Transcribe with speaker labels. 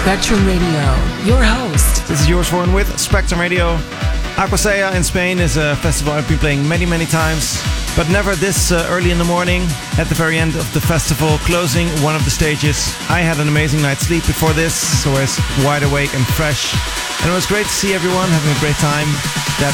Speaker 1: Spectrum Radio, your host.
Speaker 2: This is yours Warren with Spectrum Radio. Aquasea in Spain is a festival I've been playing many times, but never this early in the morning. At the very end of the festival, closing one of the stages, I had an amazing night's sleep before this, so I was wide awake and fresh. And it was great to see everyone having a great time. That